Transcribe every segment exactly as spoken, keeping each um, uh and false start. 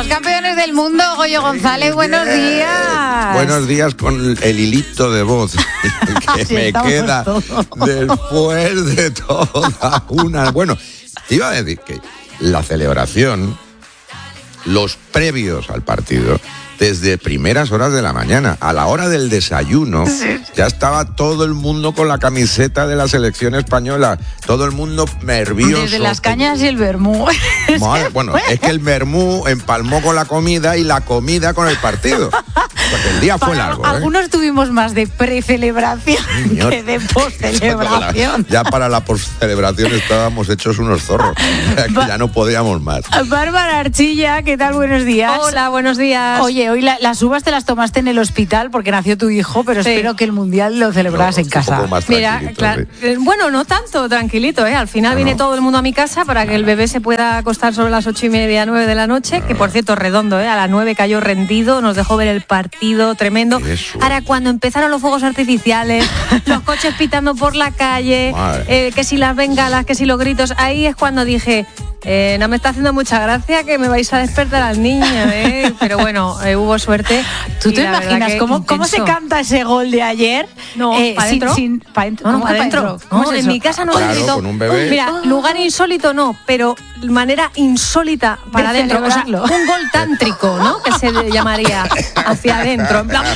Somos campeones del mundo. Goyo González, buenos días. Buenos días con el hilito de voz que me queda todos. Después de toda una... Bueno, te iba a decir que la celebración, los previos al partido, desde primeras horas de la mañana, a la hora del desayuno, sí. ya estaba todo el mundo con la camiseta de la selección española, todo el mundo nervioso. Desde las cañas y el vermú. Madre, bueno, es que el vermú empalmó con la comida y la comida con el partido. Porque el día fue largo. Para, ¿eh? Algunos tuvimos más de precelebración Señor. que de postcelebración. Ya para la postcelebración estábamos hechos unos zorros. Ya, ya no podíamos más. Bárbara Archilla, ¿qué tal? Buenos días. Hola, buenos días. Oye, hoy la, las uvas te las tomaste en el hospital porque nació tu hijo, pero sí. espero que el Mundial lo celebraras no, en casa. Un poco más Mira, claro, sí. bueno, no tanto tranquilito, ¿eh? Al final no, viene no. todo el mundo a mi casa para que el bebé se pueda acostar sobre las ocho y media, nueve de la noche, no. que por cierto, redondo, ¿eh? A las nueve cayó rendido, nos dejó ver el partido tremendo. Eso. Ahora, cuando empezaron los fuegos artificiales, los coches pitando por la calle, eh, que si las bengalas, que si los gritos, ahí es cuando dije... Eh, no me está haciendo mucha gracia que me vais a despertar al niño, ¿eh? Pero bueno, eh, hubo suerte. ¿Tú te imaginas cómo, cómo se canta ese gol de ayer? No, eh, ¿para adentro? Sin, sin, pa dentro? No, no, para adentro. No, en mi casa no claro, gritó. Con un bebé. Mira, lugar insólito no, pero manera insólita para adentro. O sea, un gol tántrico, ¿no? Que se llamaría hacia adentro. En plan,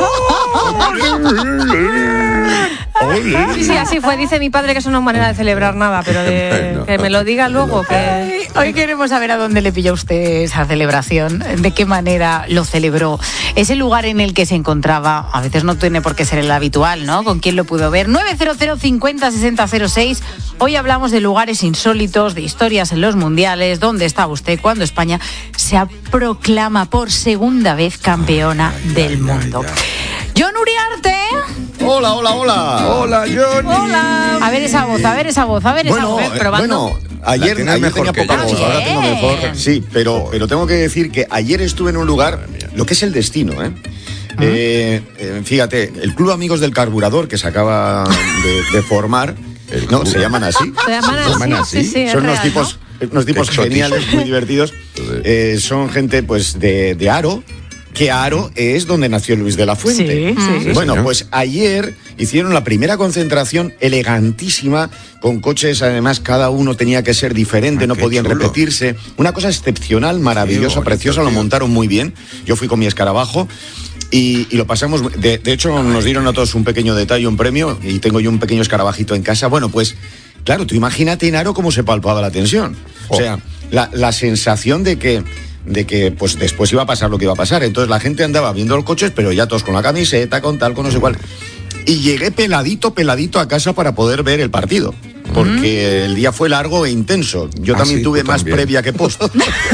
sí, sí, así fue. Dice mi padre que eso no es manera de celebrar nada, pero de, no, que me lo diga luego. Que... Hoy queremos saber a dónde le pilló usted esa celebración, de qué manera lo celebró. Ese lugar en el que se encontraba, a veces no tiene por qué ser el habitual, ¿no? ¿Con quién lo pudo ver? nueve cero cero cincuenta sesenta cero seis. Hoy hablamos de lugares insólitos, de historias en los mundiales. ¿Dónde estaba usted cuando España se proclama por segunda vez campeona ay, del ay, mundo? Ay, ay. John Uriarte. Hola, hola, hola. Hola, Johnny. Hola. A ver esa voz, a ver esa voz, a ver bueno, esa voz. Eh, probando. Bueno, ayer, ayer tenía poca voz, ahora tengo mejor. Sí, pero, pero tengo que decir que ayer estuve en un lugar, lo que es el destino, ¿eh? Uh-huh. Eh, eh, fíjate, el Club Amigos del Carburador que se acaba de, de formar, no, se llaman así. Se llaman así, se llaman así. Sí, sí, son unos real, tipos, ¿no? unos tipos geniales, muy divertidos. Eh, son gente, pues, de, de Aro. Que Aro es donde nació Luis de la Fuente. Sí, sí, sí, bueno, señor. Pues ayer hicieron la primera concentración elegantísima, con coches, además cada uno tenía que ser diferente, ah, no podían chulo. repetirse. Una cosa excepcional, maravillosa, bonito, preciosa, tío. Lo montaron muy bien. Yo fui con mi escarabajo y, y lo pasamos. De, de hecho, nos dieron a todos un pequeño detalle, un premio, y tengo yo un pequeño escarabajito en casa. Bueno, pues, claro, tú imagínate en Aro cómo se palpaba la tensión. Oh. O sea, la, la sensación de que... de que pues después iba a pasar lo que iba a pasar. Entonces la gente andaba viendo los coches, pero ya todos con la camiseta, con tal, con no sé cuál. Y llegué peladito, peladito a casa para poder ver el partido. Porque mm. el día fue largo e intenso. Yo ah, también sí, tuve más también. previa que post.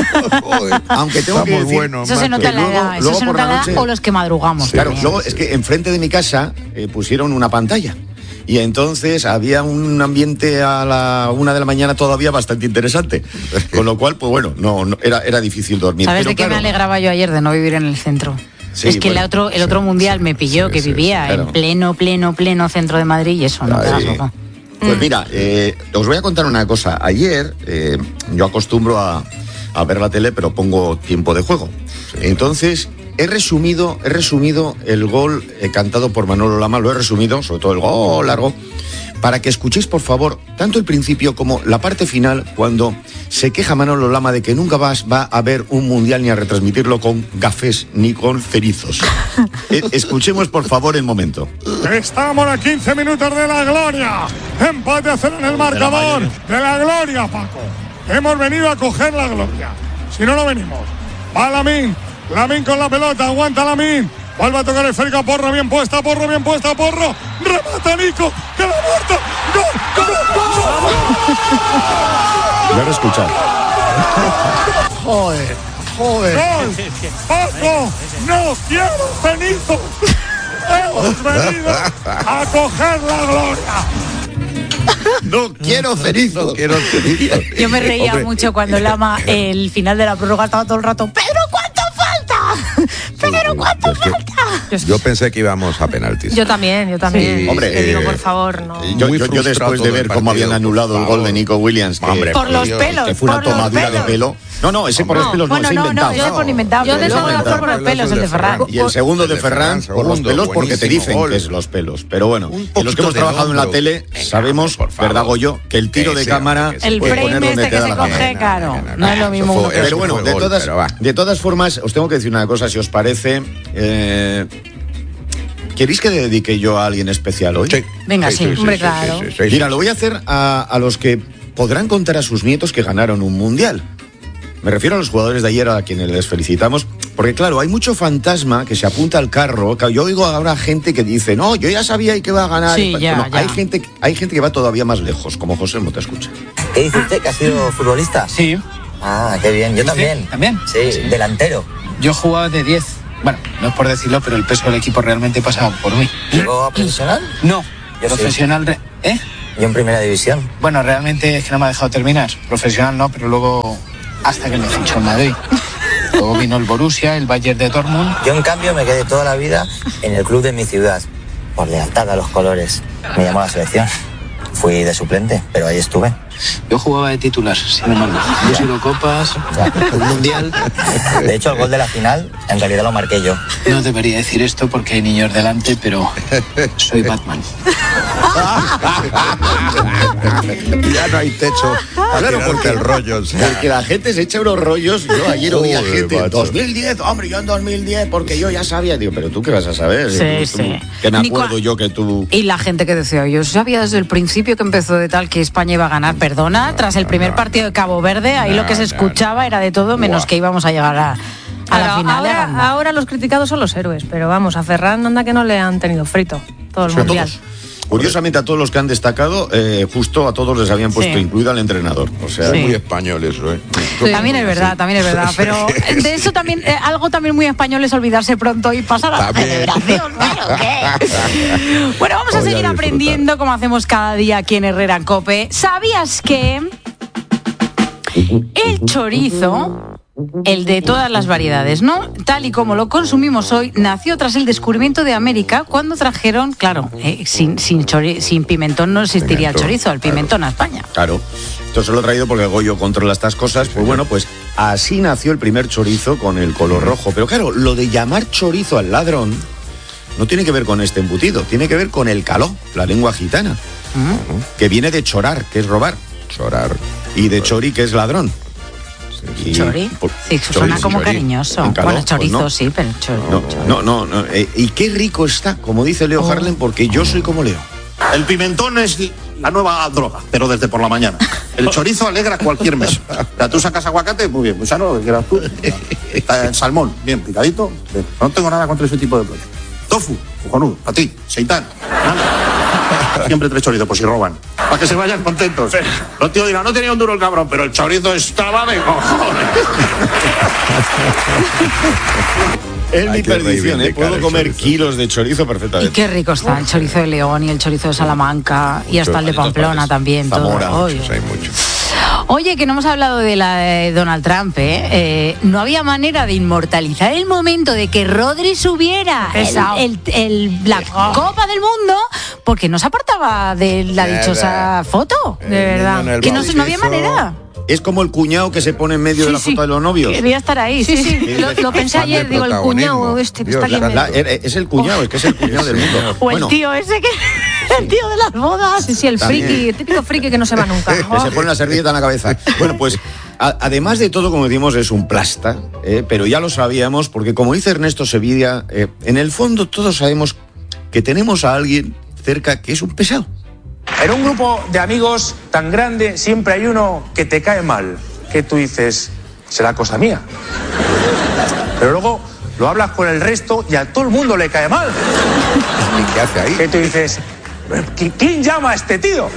Aunque tengo Está que decir... Bueno, eso se nota la edad, eso se nota la edad o los que madrugamos. Sí, claro, luego es que enfrente de mi casa eh, pusieron una pantalla. Y entonces había un ambiente a la una de la mañana todavía bastante interesante. Con lo cual, pues bueno, no, no era, era difícil dormir. ¿Sabes Pero, de qué claro, me alegraba yo ayer de no vivir en el centro? Sí, es que bueno, el otro, el sí, otro mundial sí, me pilló, sí, que sí, vivía claro. en pleno, pleno, pleno centro de Madrid y eso no te das loco. Pues mira, eh, os voy a contar una cosa. Ayer eh, yo acostumbro a, a ver la tele, pero pongo tiempo de juego. Sí. Entonces... He resumido, he resumido el gol eh, cantado por Manolo Lama, lo he resumido, sobre todo el gol largo, para que escuchéis, por favor, tanto el principio como la parte final, cuando se queja Manolo Lama de que nunca vas, va a haber un mundial ni a retransmitirlo con gafés ni con cerizos. eh, escuchemos, por favor, el momento. Estamos a quince minutos de la gloria. Empate a cero en el marcador de la gloria, Paco. Hemos venido a coger la gloria. Si no, no venimos. Va Lamín. Lamín con la pelota, aguanta Lamín. Vuelve a tocar el esférica, Porro bien puesta, Porro bien puesta, Porro. Remata Nico, que la muerta. ¡Gol! ¡Gol! ¡Gol! Ya lo he escuchado. Joder, joder. ¡Gol! ¡Paco! ¡No quiero cenizos! ¡Hemos venido a coger la gloria! No quiero cerizos. No quiero cerizos. Yo me reía Hombre. mucho cuando Lama, el final de la prórroga, estaba todo el rato, ¡Pedro, cuánto falta! ¡Pedro, cuánto es que, falta! Yo, yo pensé que íbamos a penaltis. Yo también, yo también. Sí, hombre, te digo, eh, por favor, no. Yo, yo, yo después de ver cómo habían anulado el gol de Nico Williams, que, Hombre, por los Dios, pelos, que fue una por los tomadura de pelos. pelo. No, no, ese por los No, pelos bueno, no, ese no, inventado. no, yo por inventado. Yo de Yo eso voy a inventado. hacer por los pelos, el de Ferran. Y el segundo El de de Ferran Ferran, por los segundo, pelos porque te buenísimo dicen gol. que es los pelos. Pero bueno, Un y los que poquito hemos de trabajado en la hombro. tele Venga, sabemos, por favor. ¿verdad, Goyo? Que el tiro Que de sí, cámara que se El puede frame poner donde este te que da se la gana. coge, claro, no es lo mismo Eso uno fue- que eso Pero bueno, fue de gol, todas, pero va. de todas formas, os tengo que decir una cosa, si os parece. Eh, ¿Queréis que dedique yo a alguien especial hoy? Sí. Venga, sí, hombre, claro. sí, sí, sí. Mira, lo voy a hacer a, a los que podrán contar a sus nietos que ganaron un mundial. Me refiero a los jugadores de ayer a quienes les felicitamos, porque claro, hay mucho fantasma que se apunta al carro. Yo oigo ahora gente que dice, no, yo ya sabía que iba a ganar. Sí, ya, Bueno, ya. Hay, gente, hay gente que va todavía más lejos, como José Mo te escucha. ¿Qué dice usted? ¿Que ha sido futbolista? Sí, Ah, qué bien. Yo ¿Usted también. también? Sí, Sí. delantero. yo jugaba de diez. Bueno, no es por decirlo, pero el peso del equipo realmente pasaba por mí. ¿Llegó a profesional? No, Yo sí. profesional... re- ¿Eh? Yo en primera división. Bueno, realmente es que no me ha dejado terminar. Profesional no, pero luego hasta que me fichó en Madrid. Luego vino el Borussia, el Bayern de Dortmund. Yo en cambio me quedé toda la vida en el club de mi ciudad, por lealtad a los colores. Me llamó a la selección. Fui de suplente, pero ahí estuve. Yo jugaba de titular, sin embargo. Dos Eurocopas, un Mundial. De hecho, el gol de la final, en realidad lo marqué yo. No debería decir esto porque hay niños delante, pero soy Batman. Ya no hay techo para Claro, tirarte porque- el rollo. O sea. Porque la gente se echa unos rollos. Yo ayer oía Joder, gente, macho. dos mil diez, hombre, yo en dos mil diez, porque yo ya sabía. Digo, pero tú qué vas a saber. Sí, Tú- tú- sí. Que me Ni acuerdo cua- yo que tú... Y la gente que decía, yo sabía desde el principio que empezó de tal que España iba a ganar, perdona, tras el no, primer no, partido de Cabo Verde, ahí no, lo que se no, escuchaba era de todo menos Buah. que íbamos a llegar a, a la Claro, final de ahora, ronda. ahora los criticados son los héroes, pero vamos, a Ferran anda que no le han tenido frito todo el A mundial. todos. Curiosamente, a todos los que han destacado, eh, justo a todos les habían puesto, Sí. incluido al entrenador. O sea, Sí. Muy español eso, ¿eh? También es verdad, también es verdad, pero de eso también, eh, algo también muy español es olvidarse pronto y pasar a la También. celebración, claro que. Bueno, vamos a Voy a seguir disfrutar. aprendiendo como hacemos cada día aquí en Herrera en COPE. ¿Sabías que el chorizo, el de todas las variedades, ¿no? Tal y como lo consumimos hoy, nació tras el descubrimiento de América cuando trajeron, claro, eh, sin, sin, chori- sin pimentón no existiría Pimentón, el chorizo, el claro. pimentón a España. claro. Esto se lo he traído porque Goyo controla estas cosas. Pues bueno, pues así nació el primer chorizo con el color rojo. Pero claro, lo de llamar chorizo al ladrón no tiene que ver con este embutido, tiene que ver con el caló, la lengua gitana, que viene de chorar, que es robar, Chorar. y de chori, que es ladrón. Y- Chori. por- Sí, suena chori, como chori. cariñoso. En caló, Bueno, chorizo pues no. sí, pero chori. No, no, no, no. Eh, y qué rico está, como dice Leo Oh. Harlem, porque yo soy como Leo. El pimentón es la nueva droga, pero desde por la mañana. El chorizo alegra cualquier mes. O sea, tú sacas aguacate, muy bien, muy sano, lo que quieras tú. Está el salmón, bien, picadito. Bien. No tengo nada contra ese tipo de platos. Tofu, cojonudo, para ti, seitán, nada. Siempre tres chorizos, por si roban. Para que se vayan contentos. Los tíos dirán, no tenía un duro el cabrón, pero el chorizo estaba de cojones. Es Hay mi que perdición, ¿eh? reivindicar Puedo el comer chorizo. kilos de chorizo Y perfectamente. qué rico está el chorizo de León y el chorizo de Salamanca y hasta el de de todas Pamplona partes. también. Todo. Zamora, Oye. Muchos, hay muchos. Oye, que no hemos hablado de la de Donald Trump, ¿eh? Eh, no había manera de inmortalizar el momento de que Rodri subiera el, Pesado. el- el- la Copa del Mundo porque no se apartaba de la Nada. dichosa foto. El De verdad. niño en el Que no, no había bautizo. manera. Es como el cuñado que se pone en medio de la Sí, sí. foto de los novios. Quería estar ahí. Sí, sí, lo, lo pensé Fan del ayer, digo, el protagonismo. cuñado este que Dios, está aquí en la- medio. La- er- es el cuñado, es que es el cuñado del mundo. O el Bueno, tío ese que... El tío de las bodas. Sí, sí, el También. friki, el típico friki que no se va nunca. que se pone la servilleta en la cabeza. Bueno, pues a- además de todo, como decimos, es un plasta, ¿eh? Pero ya lo sabíamos, porque como dice Ernesto Sevilla, eh, en el fondo todos sabemos que tenemos a alguien cerca que es un pesado. En un grupo de amigos tan grande siempre hay uno que te cae mal, que tú dices, será cosa mía. Pero luego lo hablas con el resto y a todo el mundo le cae mal. ¿Y qué hace ahí? Que tú dices, "¿Qui- ¿quién llama a este tío?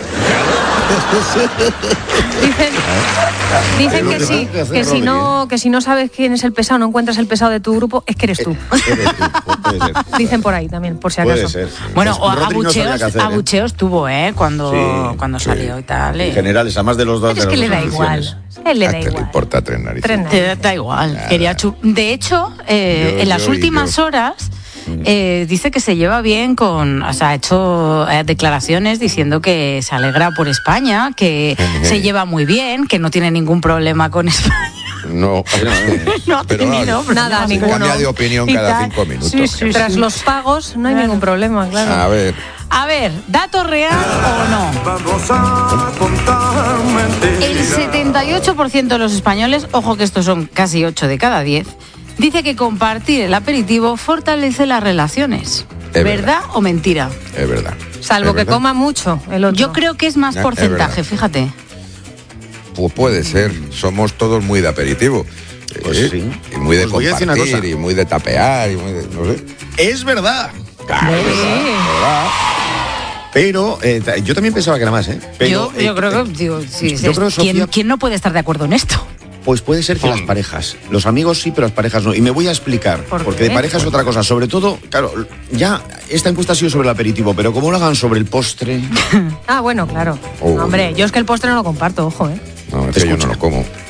Dicen, dicen Lo que que sí, tengo que hacer, que si Rodri, no, que si no sabes quién es el pesado, no encuentras el pesado de tu grupo, es que eres tú. Eres tú, pues puede ser. Dicen por ahí también, por si Puede acaso. ser. Bueno, Pues o Rodri no sabía abucheos, qué hacer, ¿eh? abucheos tuvo, ¿eh? Cuando, Sí, cuando sí. salió y tal. En ¿eh? general, a más de los dos. Pero es de que las le dos da igual. posiciones. A él le ¿A da qué le igual. importa tres narices? Tres narices. Te da igual, quería chu- De hecho, eh, Yo- en las yo y últimas yo. horas eh, dice que se lleva bien con, o sea, ha hecho eh, declaraciones diciendo que se alegra por España, que se lleva muy bien, que no tiene ningún problema con España. No, no ha pero tenido no, nada, ninguno. Cambia de opinión cada cinco minutos. Sí, sí, Tras sí. los pagos no hay claro. ningún problema, claro. A ver. A ver, ¿dato real o no? El setenta y ocho por ciento de los españoles, ojo que estos son casi ocho de cada diez, dice que compartir el aperitivo fortalece las relaciones. ¿Verdad, ¿Verdad o mentira? Es verdad. Salvo es que verdad. coma mucho el otro. Yo creo que es más porcentaje, fíjate. Pues puede ser, somos todos muy de aperitivo. Pues ¿eh? sí. Y muy de pues compartir, y muy de tapear, y muy de, no sé. Es verdad. Claro, sí. es verdad. Pero eh, yo también pensaba que era más, ¿eh? Pero, yo, yo eh, creo que, digo, sí, yo sí, creo, ¿quién, Sofía, ¿quién no puede estar de acuerdo en esto? Pues puede ser que las parejas, los amigos sí, pero las parejas no. Y me voy a explicar, ¿Por porque qué? de pareja es otra cosa. Sobre todo, claro, ya esta encuesta ha sido sobre el aperitivo, pero como lo hagan sobre el postre... Ah, bueno, claro. Oh. Hombre, yo es que el postre no lo comparto, ojo, ¿eh? No, es que yo no lo como.